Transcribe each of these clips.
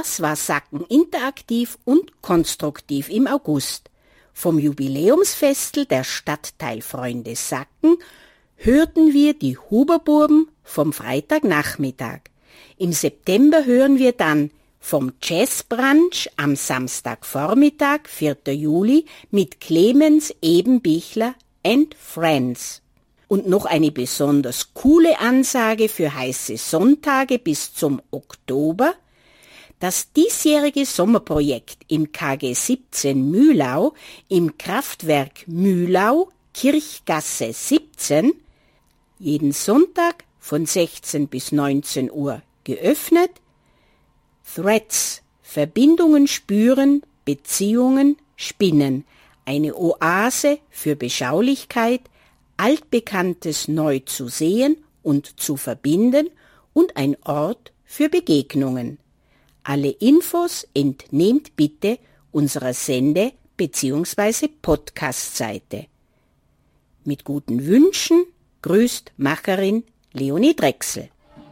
Das war Sacken interaktiv und konstruktiv im August. Vom Jubiläumsfestel der Stadtteilfreunde Sacken hörten wir die Huberburben vom Freitagnachmittag. Im September hören wir dann vom Jazzbrunch am Samstagvormittag, 4. Juli, mit Clemens Ebenbichler and Friends. Und noch eine besonders coole Ansage für heiße Sonntage bis zum Oktober. Das diesjährige Sommerprojekt im KG 17 Mühlau, im Kraftwerk Mühlau, Kirchgasse 17, jeden Sonntag von 16 bis 19 Uhr geöffnet. Threads, Verbindungen spüren, Beziehungen spinnen, eine Oase für Beschaulichkeit, Altbekanntes neu zu sehen und zu verbinden und ein Ort für Begegnungen. Alle Infos entnehmt bitte unserer Sende- bzw. Podcast-Seite. Mit guten Wünschen grüßt Macherin Leonie Drechsel.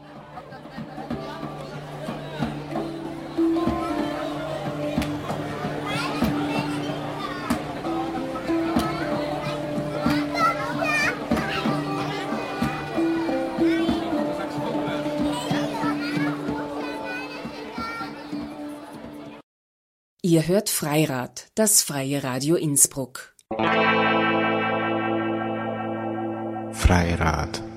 Ihr hört Freirad, das freie Radio Innsbruck. Freirad.